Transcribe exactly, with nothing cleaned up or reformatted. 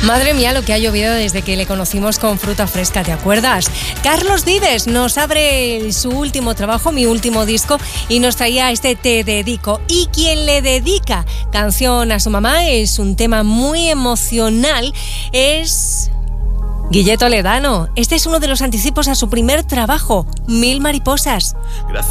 Madre mía, lo que ha llovido desde que le conocimos con Fruta Fresca, ¿te acuerdas? Carlos Vives nos abre su último trabajo, mi último disco, y nos traía este Te Dedico. Y quien le dedica canción a su mamá es un tema muy emocional, es Guille Toledano. Este es uno de los anticipos a su primer trabajo, Mil Mariposas. Gracias.